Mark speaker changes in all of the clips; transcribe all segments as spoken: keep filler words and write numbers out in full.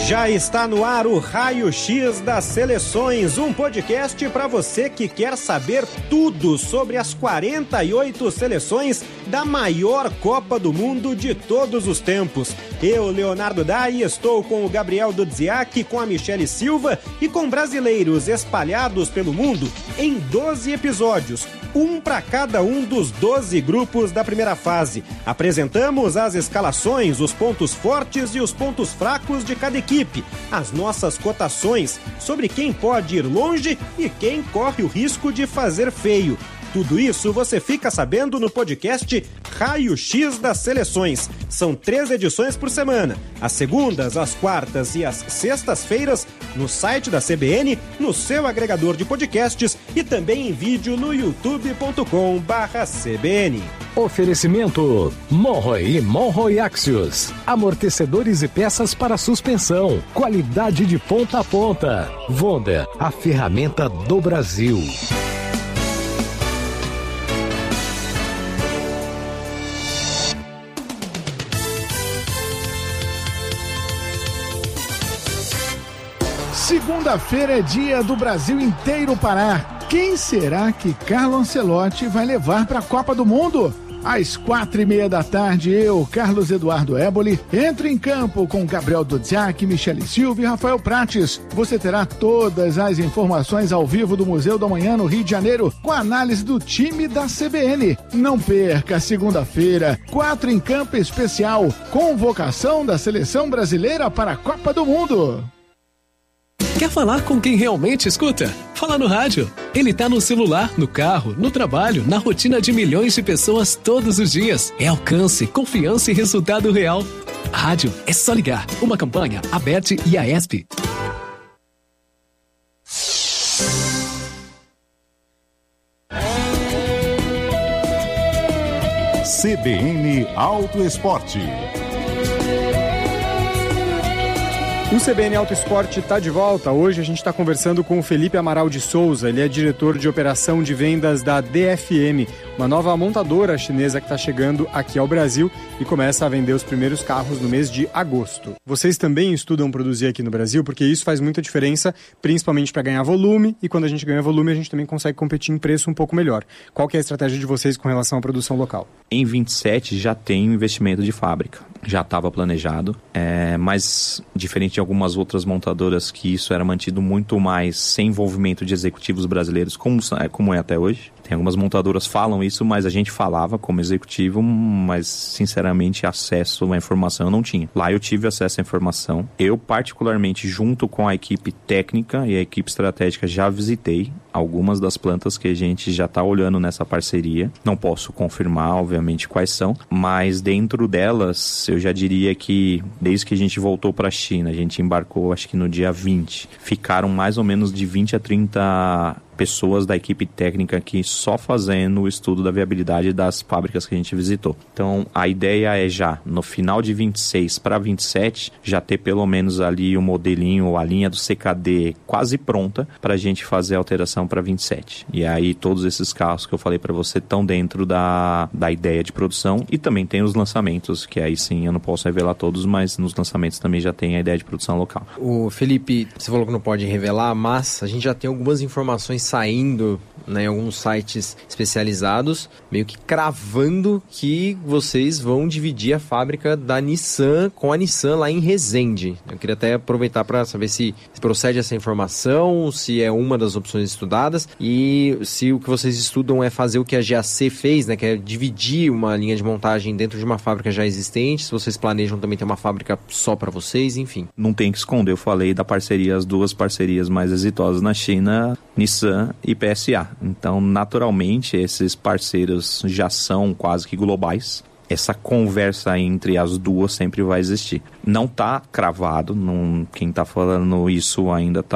Speaker 1: Já está no ar o Raio X das Seleções, um podcast para você que quer saber tudo sobre as quarenta e oito seleções da maior Copa do Mundo de todos os tempos. Eu, Leonardo Dai, estou com o Gabriel Dudziak, com a Michele Silva e com brasileiros espalhados pelo mundo em doze episódios, um para cada um dos doze grupos da primeira fase. Apresentamos as escalações, os pontos fortes e os pontos fracos de cada equipe, as nossas cotações sobre quem pode ir longe e quem corre o risco de fazer feio. Tudo isso você fica sabendo no podcast Raio X das Seleções. São três edições por semana, às segundas, às quartas e às sextas-feiras, no site da C B N, no seu agregador de podcasts e também em vídeo no youtube ponto com barra C B N.
Speaker 2: Oferecimento Monroe e Monroe Axios. Amortecedores e peças para suspensão. Qualidade de ponta a ponta. Wonder, a ferramenta do Brasil.
Speaker 3: Segunda-feira é dia do Brasil inteiro parar. Quem será que Carlo Ancelotti vai levar para a Copa do Mundo? Às quatro e meia da tarde, eu, Carlos Eduardo Éboli, entro em campo com Gabriel Dudziak, Michele Silva e Rafael Prates. Você terá todas as informações ao vivo do Museu do Amanhã no Rio de Janeiro, com a análise do time da C B N. Não perca, segunda-feira, quatro em campo especial, convocação da seleção brasileira para a Copa do Mundo.
Speaker 4: Quer falar com quem realmente escuta? Fala no rádio. Ele tá no celular, no carro, no trabalho, na rotina de milhões de pessoas todos os dias. É alcance, confiança e resultado real. Rádio é só ligar. Uma campanha, Aberte e a ESP.
Speaker 5: C B N Auto Esporte.
Speaker 6: O C B N Auto Esporte está de volta. Hoje a gente está conversando com o Felipe Amaral de Souza. Ele é diretor de operação de vendas da D F M, uma nova montadora chinesa que está chegando aqui ao Brasil e começa a vender os primeiros carros no mês de agosto. Vocês também estudam produzir aqui no Brasil, porque isso faz muita diferença, principalmente para ganhar volume, e quando a gente ganha volume a gente também consegue competir em preço um pouco melhor. Qual que é a estratégia de vocês com relação à produção local?
Speaker 7: Em vinte e sete já tem um investimento de fábrica. Já estava planejado, é, mas diferente de algumas outras montadoras que isso era mantido muito mais sem envolvimento de executivos brasileiros, como, como é até hoje. Tem algumas montadoras que falam isso, mas a gente falava como executivo, mas sinceramente acesso à informação eu não tinha. Lá eu tive acesso à informação. Eu particularmente, junto com a equipe técnica e a equipe estratégica, já visitei algumas das plantas que a gente já está olhando nessa parceria. Não posso confirmar, obviamente, quais são, mas dentro delas eu já diria que desde que a gente voltou para a China, a gente embarcou acho que no dia vinte, ficaram mais ou menos de vinte a trinta pessoas da equipe técnica aqui só fazendo o estudo da viabilidade das fábricas que a gente visitou. Então, a ideia é já, no final de vinte e seis para vinte e sete, já ter pelo menos ali o modelinho, a linha do C K D quase pronta para a gente fazer a alteração para vinte e sete. E aí, todos esses carros que eu falei para você estão dentro da, da ideia de produção e também tem os lançamentos, que aí sim eu não posso revelar todos, mas nos lançamentos também já tem a ideia de produção local.
Speaker 8: O Felipe, você falou que não pode revelar, mas a gente já tem algumas informações saindo, né, em alguns sites especializados, meio que cravando que vocês vão dividir a fábrica da Nissan com a Nissan lá em Resende. Eu queria até aproveitar para saber se, se procede essa informação, se é uma das opções estudadas e se o que vocês estudam é fazer o que a G A C fez, né, que é dividir uma linha de montagem dentro de uma fábrica já existente, se vocês planejam também ter uma fábrica só para vocês, enfim.
Speaker 7: Não tem que esconder, eu falei da parceria, as duas parcerias mais exitosas na China, Nissan e P S A. Então, naturalmente, esses parceiros já são quase que globais. Essa conversa entre as duas sempre vai existir. Não está cravado, não, quem está falando isso ainda está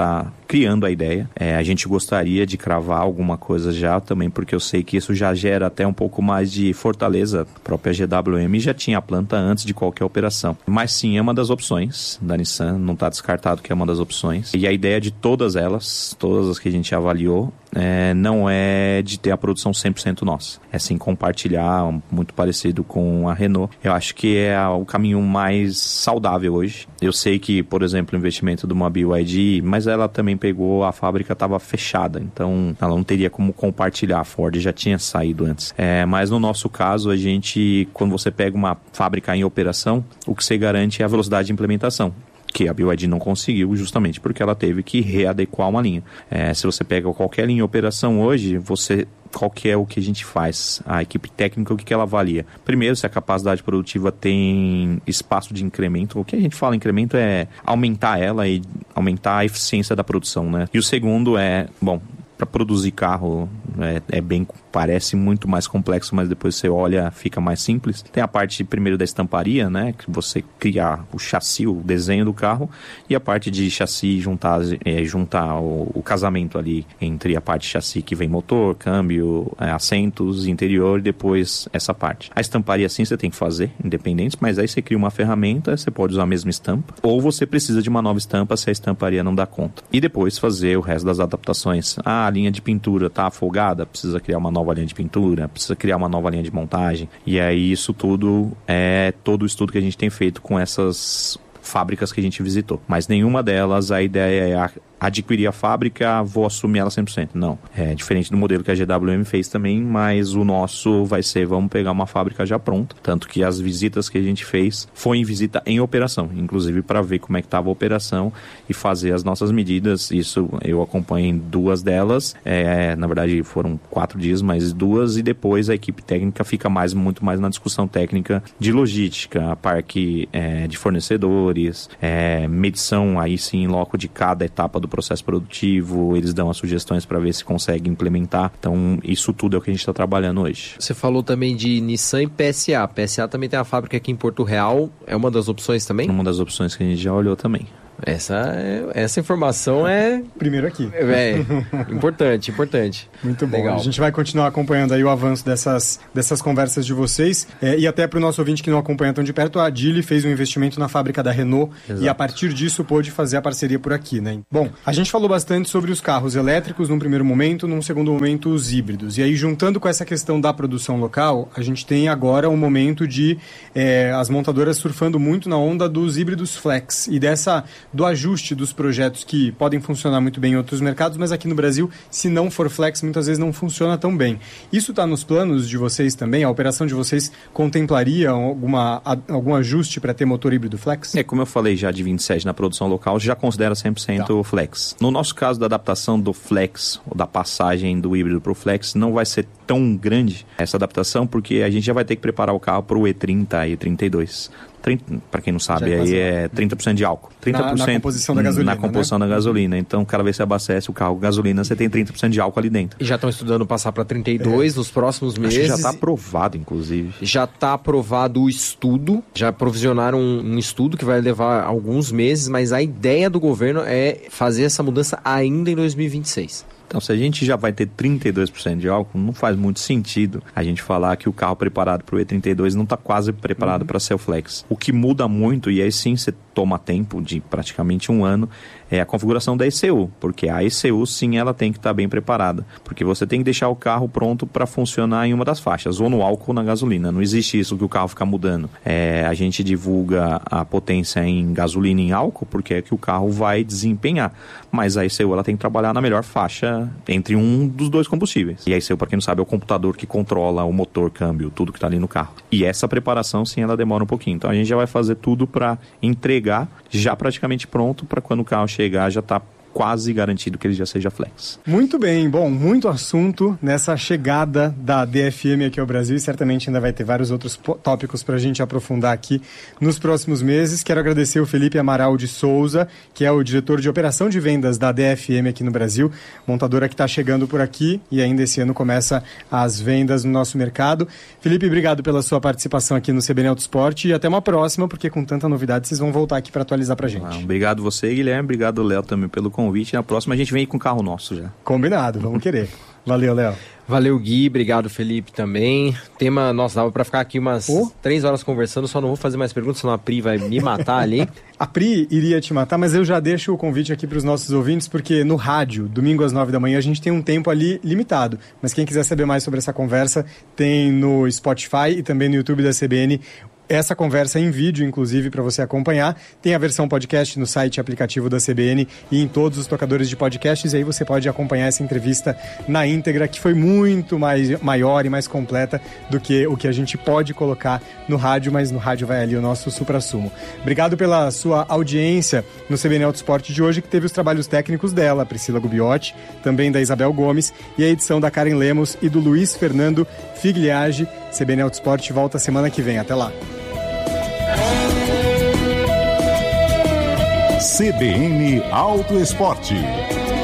Speaker 7: criando a ideia. É, a gente gostaria de cravar alguma coisa já também, porque eu sei que isso já gera até um pouco mais de fortaleza. A própria G W M já tinha a planta antes de qualquer operação. Mas sim, é uma das opções da Nissan, não está descartado que é uma das opções. E a ideia de todas elas, todas as que a gente avaliou, é, não é de ter a produção cem por cento nossa. É sim compartilhar, muito parecido com a Renault. Eu acho que é o caminho mais saudável hoje. Eu sei que, por exemplo, o investimento de uma B Y D, mas ela também pegou, a fábrica estava fechada, então ela não teria como compartilhar. A Ford já tinha saído antes. É, mas no nosso caso, a gente, quando você pega uma fábrica em operação, o que você garante é a velocidade de implementação, que a B Y D não conseguiu, justamente porque ela teve que readequar uma linha. É, se você pega qualquer linha em operação hoje, você... qual que é o que a gente faz? A equipe técnica, o que, que ela avalia? Primeiro, se a capacidade produtiva tem espaço de incremento. O que a gente fala incremento é aumentar ela e aumentar a eficiência da produção, né? E o segundo é, bom, para produzir carro é, é bem, parece muito mais complexo, mas depois você olha, fica mais simples. Tem a parte primeiro da estamparia, né, que você cria o chassi, o desenho do carro, e a parte de chassi, juntar, é, juntar o, o casamento ali entre a parte chassi que vem motor, câmbio, é, assentos, interior, e depois essa parte. A estamparia sim você tem que fazer, independente, mas aí você cria uma ferramenta, você pode usar a mesma estampa, ou você precisa de uma nova estampa se a estamparia não dá conta. E depois fazer o resto das adaptações. Ah, a linha de pintura está afogada, precisa criar uma nova linha de pintura, precisa criar uma nova linha de montagem. E aí isso tudo é todo o estudo que a gente tem feito com essas fábricas que a gente visitou. Mas nenhuma delas a ideia é adquirir a fábrica, vou assumir ela cem por cento. Não. É diferente do modelo que a G W M fez também, mas o nosso vai ser, vamos pegar uma fábrica já pronta. Tanto que as visitas que a gente fez foi em visita em operação, inclusive para ver como é que estava a operação e fazer as nossas medidas. Isso eu acompanhei em duas delas. É, na verdade foram quatro dias, mas duas, e depois a equipe técnica fica mais, muito mais na discussão técnica de logística, parque é, de fornecedores, é, medição aí sim em loco de cada etapa do processo produtivo, eles dão as sugestões para ver se consegue implementar. Então, isso tudo é o que a gente está trabalhando hoje.
Speaker 8: Você falou também de Nissan e P S A. P S A também tem a fábrica aqui em Porto Real. É uma das opções também?
Speaker 7: Uma das opções que a gente já olhou também.
Speaker 8: Essa, essa informação é...
Speaker 6: Primeiro aqui.
Speaker 8: É, importante, importante.
Speaker 6: Muito bom.
Speaker 8: Legal.
Speaker 6: A gente vai continuar acompanhando aí o avanço dessas, dessas conversas de vocês. É, e até para o nosso ouvinte que não acompanha tão de perto, a Geely fez um investimento na fábrica da Renault. Exato. E a partir disso pôde fazer a parceria por aqui, né? Bom, a gente falou bastante sobre os carros elétricos num primeiro momento, num segundo momento os híbridos. E aí, juntando com essa questão da produção local, a gente tem agora um momento de é, as montadoras surfando muito na onda dos híbridos flex e dessa... do ajuste dos projetos que podem funcionar muito bem em outros mercados, mas aqui no Brasil, se não for flex, muitas vezes não funciona tão bem. Isso está nos planos de vocês também? A operação de vocês contemplaria alguma, algum ajuste para ter motor híbrido flex?
Speaker 7: É, como eu falei já de vinte e sete na produção local, já considera cem por cento tá. flex. No nosso caso da adaptação do flex, ou da passagem do híbrido para o flex, não vai ser tão grande essa adaptação, porque a gente já vai ter que preparar o carro para o E trinta e trinta e dois. Para quem não sabe, é aí é trinta por cento de álcool. trinta por cento
Speaker 6: na, na composição da gasolina.
Speaker 7: Na composição né? da gasolina. Então, cada vez que você abastece o carro com gasolina, você tem trinta por cento de álcool ali dentro.
Speaker 8: E já estão estudando passar para trinta e dois é. nos próximos meses.
Speaker 7: Acho que já está aprovado, inclusive.
Speaker 8: Já está aprovado o estudo. Já provisionaram um, um estudo que vai levar alguns meses, mas a ideia do governo é fazer essa mudança ainda em dois mil e vinte e seis.
Speaker 7: Então, se a gente já vai ter trinta e dois por cento de álcool, não faz muito sentido a gente falar que o carro preparado para o E trinta e dois não está quase preparado uhum. para ser o flex. O que muda muito, e aí sim você toma tempo de praticamente um ano, é a configuração da E C U, porque a E C U sim ela tem que estar tá bem preparada, porque você tem que deixar o carro pronto para funcionar em uma das faixas, ou no álcool ou na gasolina. Não existe isso que o carro fica mudando. É, a gente divulga a potência em gasolina e em álcool, porque é que o carro vai desempenhar, mas a E C U ela tem que trabalhar na melhor faixa entre um dos dois combustíveis. E a E C U, para quem não sabe, é o computador que controla o motor, câmbio, tudo que está ali no carro. E essa preparação sim ela demora um pouquinho. Então a gente já vai fazer tudo para entregar já praticamente pronto para quando o carro chegar já está quase garantido que ele já seja flex.
Speaker 6: Muito bem, bom, muito assunto nessa chegada da D F M aqui ao Brasil e certamente ainda vai ter vários outros tópicos para a gente aprofundar aqui nos próximos meses. Quero agradecer o Felipe Amaral de Souza, que é o diretor de operação de vendas da D F M aqui no Brasil, montadora que está chegando por aqui e ainda esse ano começa as vendas no nosso mercado. Felipe, obrigado pela sua participação aqui no C B N Autosport e até uma próxima, porque com tanta novidade vocês vão voltar aqui para atualizar para a gente.
Speaker 7: Ah, obrigado você, Guilherme, obrigado Léo também pelo convite. convite. Na próxima a gente vem com o carro nosso já.
Speaker 6: Combinado, vamos querer. Valeu, Léo.
Speaker 8: Valeu, Gui. Obrigado, Felipe, também. Tema, nossa, dava pra ficar aqui umas
Speaker 6: oh.
Speaker 8: três horas conversando, só não vou fazer mais perguntas, senão a Pri vai me matar ali.
Speaker 6: A Pri iria te matar, mas eu já deixo o convite aqui para os nossos ouvintes, porque no rádio, domingo às nove da manhã, a gente tem um tempo ali limitado. Mas quem quiser saber mais sobre essa conversa, tem no Spotify e também no YouTube da C B N essa conversa em vídeo, inclusive, para você acompanhar. Tem a versão podcast no site e aplicativo da C B N e em todos os tocadores de podcasts, e aí você pode acompanhar essa entrevista na íntegra, que foi muito mais, maior e mais completa do que o que a gente pode colocar no rádio, mas no rádio vai ali o nosso suprassumo. Obrigado pela sua audiência no C B N Auto Esporte de hoje, que teve os trabalhos técnicos dela, Priscila Gubiotti, também da Isabel Gomes, e a edição da Karen Lemos e do Luiz Fernando Figliage. C B N Auto Esporte volta semana que vem. Até lá.
Speaker 5: C B N Auto Esporte.